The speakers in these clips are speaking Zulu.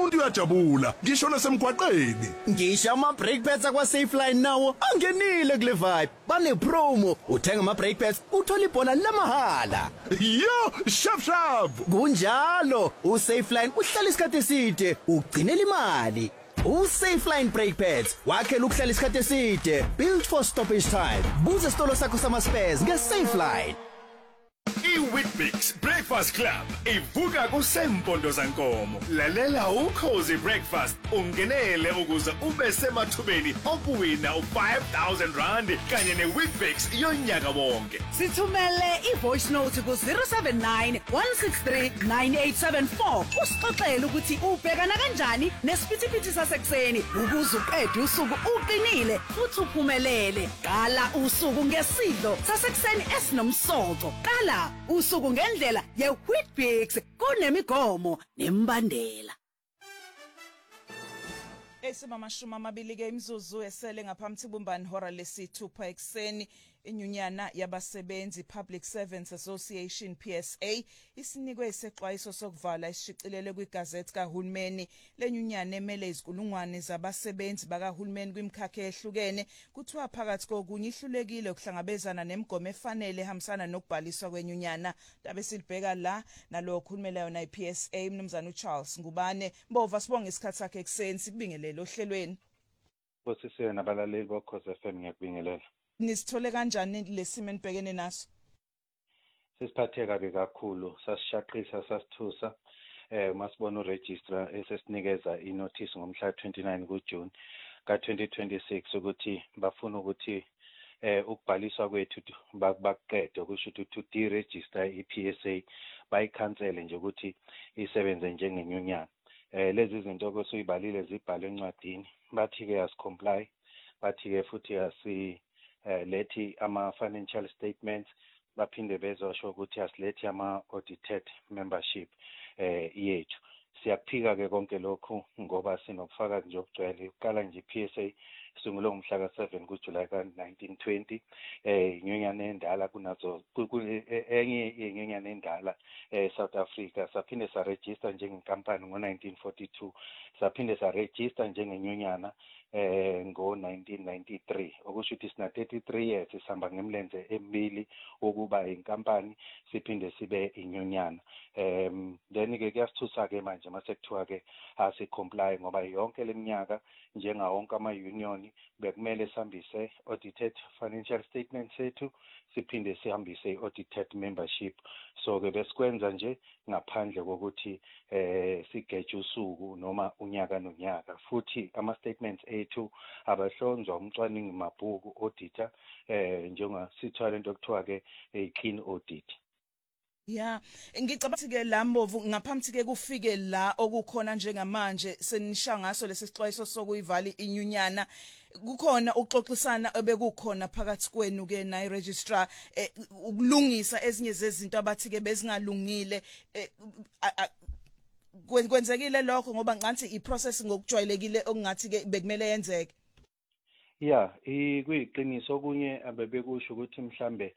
umuntu uyajabula ngisho nasemgwaqeni. Ngisho ama brake pads akwa Safeline nawo angenile kule vibe. Bane promo, uthenga ama brake pads uthola ibhola lamahala. Yo, shap. Kunjalo, uSafeline uhlala isikhathi eside, ugcinela imali. uSafeline brake pads wakhela ukuhlala isikhathi eside, built for stoppage time. Buza isitolo sakho sama spares ngeSafeline. iWeetBix Breakfast Club ivuka kusempondo zankomo. Lalela ukhozi breakfast ungenele ukuze ube semathubeni okuwina u5,000 rand kanye neWeetBix yonyaka wonke. Sithumele ivoice note ku 079 163 9874 usixoxele ukuthi ubhekana kanjani nesiphithiphithi sasekuseni ukuze uqede usuku uqinile futhi uphumelele. Qala usuku ngesidlo sasekuseni esinomsoco. Qala usuku ngendlela yeWeetBix kunemigomo nembandela. Esimamashumi amabili ke imizuzu esele ngaphambi bumbani hora lesithupha ekseni. Inyunyana yabasebenzi Public Servants Association PSA isinikwe isexwayiso sokuvala isishicilele kwigazethi kahulumeni. Lenyunyana emele izikulungwane zabasebenzi bakahulumeni kwimkhakha ehlukene kuthiwa phakathi kokunye ihlulekile ukuhlangabezana nemigomo efanele ehambisana nokubhaliswa kwenyunyana. Tabe silibheka la nalokho uhulumeni yona iPSA mnumzana uCharles Ngubane. Mbova sibonge isikhathi sakhe ekseni sikubingelele ohlelweni. Bosisiwe nabalaleli bokhoze FM ngiyakubingelela. Nisithole kanjani lesimo enibhekene naso? Sisiphathe kabi kakhulu, sasishaqisa sasithusa masibona uregistrar esesinikeza inotice ngomhla 29 kuJune ka2026 ukuthi bafuna ukuthi ukubhaliswa kwethu bakuqede kusho ukuthi to deregister iPSA bayikhansele nje ukuthi isebenze njengenyunyana. Lezi zinto kosuyibalile zibhalwe encwadini, bathi ke asicomply, bathi ke futhi asi lethi ama-financial statements baphinde bezosho ukuthi asilethi ama-audited membership yethu. Siyakuphika ke konke lokhu ngoba sinokufakazi nje okugcwele. Uqala nje iPSA isungulwe ngomhla ka7 kuJulayi ka1920. Inyunyana endala kunazo enye inyunyana endala South Africa. Saphinde saregister njengenkampani ngo1942. Saphinde saregister njengenyunyana ngo1993. Okusho ukuthi sina 33 years sihamba ngemlenze emibili ukuba inkampani siphinde sibe inyunyana. Then ke kuyasithusa ke manje mase kuthiwa ke asi comply ngoba yonke leminyaka njenga wonke ama union bekumele sihambise audited financial statements sethu siphinde sihambise audited membership. So ke besikwenza nje ngaphandle kokuthi sigeje usuku noma unyaka nonyaka. Futhi ama statements ethu abahlonzwa umcwaningi mabhuku auditor njenga sithwala into okuthiwa ke clean audit. Yeah, ngicabanga ke la Mbovu ngaphambi ke kufike la okukhona njengamanje senisha ngaso lesixwayiso sokuyivala inyunyana. Kukhona ukuxoxisana ebekukhona phakathi kwenu ke nayi registrar ukulungisa ezinye zezinto abathi ke bezingalungile. Kwenzekile lokho ngoba nganthi iprocess ngokujwayelekile okungathi ke bekumele yenzeke. Yeah, kuyiqiniso okunye abebekusho ukuthi mhlambe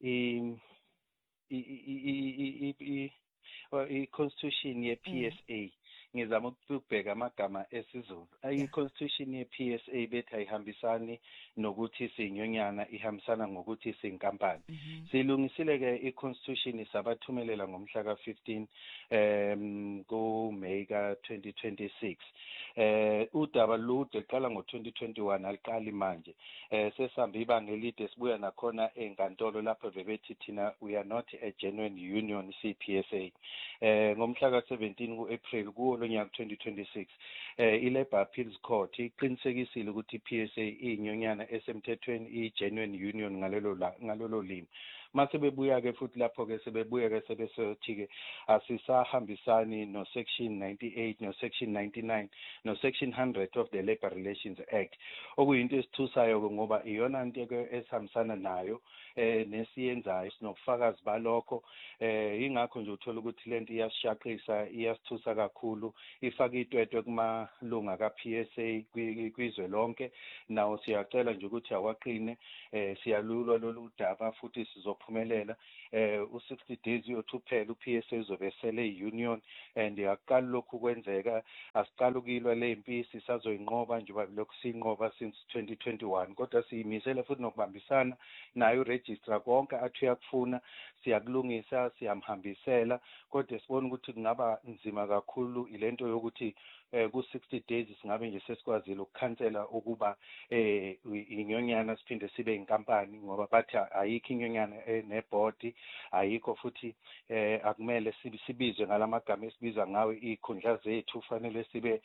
i-constitution ye-PSA ngizama ukubheka amagama esiZulu. I-constitution ye-PSA bethi ayihambisani nokuthi sinyonyana, ihambisana ngokuthi sinkampani. Silungisile ke i-constitution sabathumelela ngomhla ka15 kuMay ka2026. Udaba lude qala ngo2021 aliqali manje. Sesihamba ibanga elide sibuya nakhona enkantolo lapho bebethi thina we are not a genuine union CPSA. Ngomhla ka17 kuApril kunyaka 2026 iLabor Appeals Court iqinisekisile ukuthi iPSA inyonyana esemthethweni i-genuine union ngalolo limi. Mase bebuya ke futhi lapho ke sebebuya ke sebesothi ke asisahambisani no section 98 no section 99 no section 100 of the Labor Relations Act. Okuyinto esithusayo ngoba iyona into ke esihambisana nayo nesiyenzayo sinokufakazi balokho. Ingakho nje uthola ukuthi lento iyashaqisa iyasithusa kakhulu, ifaka itwetwe kumalunga kaPSA kwizwe lonke. Nawo siyacela nje ukuthi awaqine, siyalulwa lolu daba futhi waphumelela u60 days uyothuphela uPSA uzobe sele union and akaqala lokhu kwenzeka asiqala ukilwa lempi sisazoyinqoba nje lokhu sinqoba since 2021 kodwa siyimisela futhi nokubambisana nayo uregistrar konke athi uyakufuna siyakulungisa siyamhambisela kodwa sibona ukuthi kungaba nzima kakhulu ilento yokuthi ku60 days singabe nje sesikwazile ukukhansela ukuba inyonyana siphinde sibe inkampani ngoba bathi ayikho inyonyana neboard ayikho futhi akumele sibizwe ngalamagama esibiza ngawe ikhundla zethu fanele sibe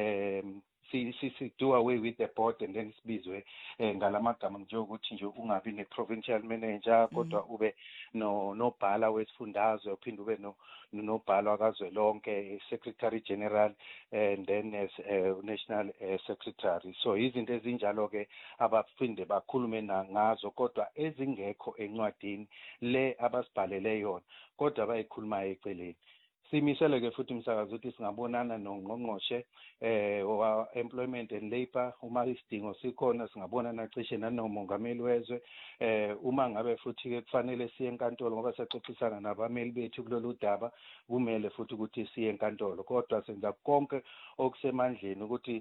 do away with the board and then sibizwe ngalamagama njengokuthi nje ungabi ne-provincial manager kodwa ube nobhala wesifundazwe uphinde ube nobhala wakazwelonke secretary general and then as national secretary. So izinto ezinjalo ke abaphinde bakhulume ngazo kodwa ezingekho encwadini le abasibhalele yona kodwa bayikhulumayo eceleni. Simisele ke futhi umsakazo ukuthi singabonana nongqongqoshe wa employment and labor uma isidingo sikhona singabonana cishe nanomongameli wezwe uma ngabe futhi ke kufanele siye enkantolo ngoba siyaxoxisana nabameli bethu kulolu daba kumele futhi ukuthi siye enkantolo kodwa senza konke okusemandleni ukuthi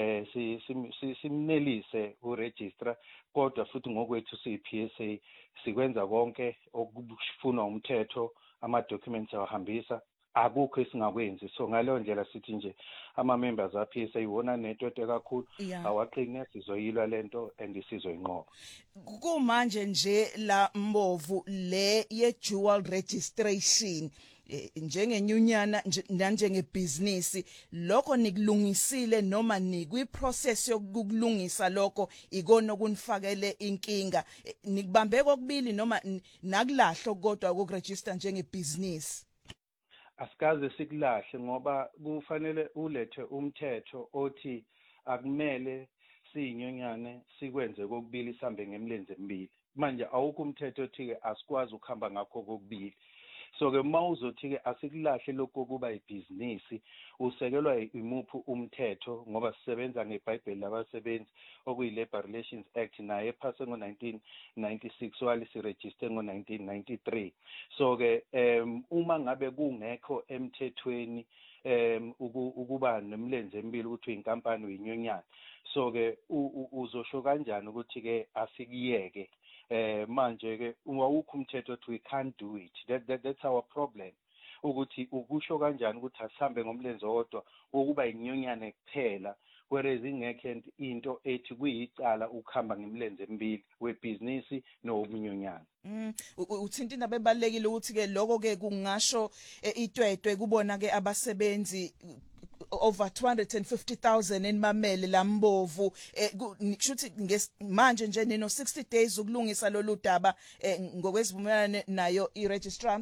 simnelise uregistrar kodwa futhi ngokwethu siyi-PSA sikwenza konke okufunwa umthetho ama-documents awahambisa akukho esingakwenzi so ngaleyo ndlela sithi nje ama-members a-PSA iwona netwetwe kakhulu awaqine sizoyilwa lento and sizoyinqoba kumanje nje la mbovu le ye-dual registration njengenyunyana nanjengebhizinisi lokho nikulungisile noma nikwi-process yokulungisa lokho ikona okunifakele inkinga nikubambe kokubili noma nakulahlo kodwa ukuregister njengebhizinisi asikaze sikulahle ngoba kufanele ulethe umthetho othi akumele siyinyonyane sikwenze kokubili sihambe ngemlenze emibili manje awukho umthetho othi ke asikwazi ukuhamba ngakho kokubili so ke mawuzothi ke asikulahle lokho kuba ibhizinisi usekelwa imuphi umthetho ngoba sisebenza ngeBhayibheli labasebenzi okuyi-Labor Relations Act naye ephase ngo-1996 walisiregister ngo-1993 so ke uma ngabe kungekho emthethweni ukuba nemlenze emibili ukuthi uyinkampani uyinyonyana so ke uzosho kanjani ukuthi ke asikiyeke manje ke ungawukho umthetho othi we can't do it that's our problem ukuthi ukusho kanjani ukuthi asihambe ngomlenze wodwa ukuba inyonyane kuphela whereas ingekho into ethi kuyicala ukuhamba ngemlenze emibili webhizinisi nobunyonyana uthinta indaba ebalekile ukuthi ke lokho ke kungasho itwetwe kubona ke abasebenzi over 250,000 enimamele lambovu ngishuthi manje nje nino 60 days ukulungisa lolu daba ngokwezivumelana nayo iregistrar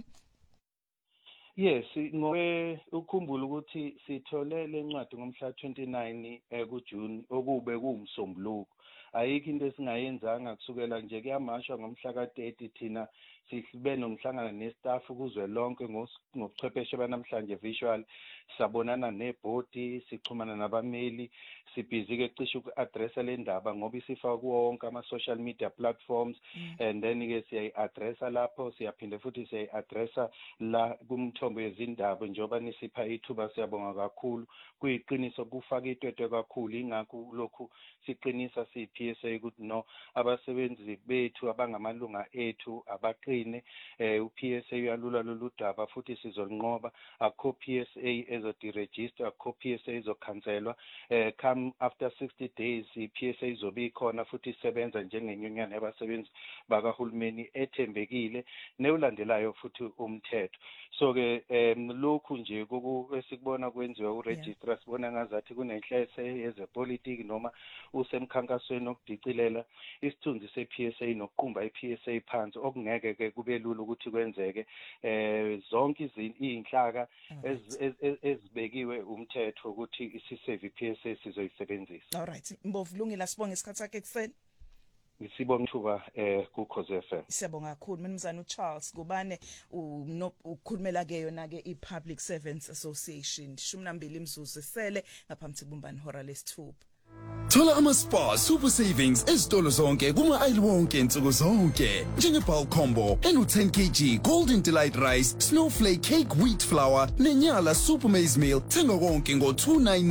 Yes ngobe ukhumbula ukuthi sithole lencwadi ngomhla 29 kuJune okube kuumsombuluko ayikho into esingayenzanga kusukela nje kuyamashwa ngomhla ka30 thina sibe nomhlangano nestaff kuzwe lonke ngobuchwepheshe banamhlanje visual sabonana nebhodi sixhumana nabameli sibhizi ke cishe uku-addressa le ndaba ngoba isifaka kuwo wonke ama-social media platforms and then ke siyayi-addressa lapho siyaphinde futhi siyayi-addressa la kumthombo yezindaba njengoba nisipha ithuba siyabonga kakhulu kuyiqiniso kufaka itwetwe kakhulu ingakho lokhu siqinisa siyi-PSA ukuthi no abasebenzi bethu abangamalunga ethu abaqine uPSA uyalula lolu daba futhi sizolinqoba akho PSA ezodiregister akho PSA ezokhanselwa come after 60 days iPSA izobe ikhona futhi isebenza njengenyonyana yabasebenzi bakahulumeni ethembekile neulandelayo futhi umthetho so ke lokhu nje esikubona kwenziwa uregistrar sibona ngazathi kunenhlese yezepolitiki noma usemkhankasweni okudicilela isithunzi sePSA nokuqumba iPSA phansi okungeke ke kube lula ukuthi kwenzeke zonke izinhlaka ezibekiwe umthetho ukuthi isiseve iPSA sizoyisebenzisa. All right Mbovu lungile sibonge isikhathi sakhe ekseni Sibonga thuba kuKhoze FM. Siyabonga kakhulu Mnumzane uCharles Gubane ukhulumela ke yona ke iPublic Servants Association 12 imzuzu sele ngaphambi kokubumbana ihora lesithupha. Thola ama-Spar Super Savings ezitolo zonke kuma-aisle wonke insuku zonke. Njenge-bulk combo eno-10 kg Golden Delight Rice, Snowflake Cake Wheat Flour nenyala Super Maize Meal. Thenga konke ngo-299.